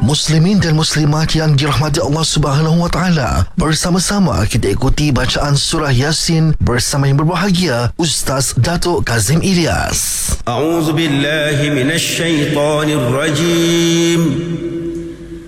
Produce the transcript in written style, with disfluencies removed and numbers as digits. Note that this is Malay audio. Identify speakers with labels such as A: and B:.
A: Muslimin dan muslimat yang dirahmati Allah Subhanahu wa taala, bersama-sama kita ikuti bacaan surah Yasin bersama yang berbahagia Ustaz Datuk Kazim Ilyas.
B: A'udzu billahi minasy syaithanir rajim.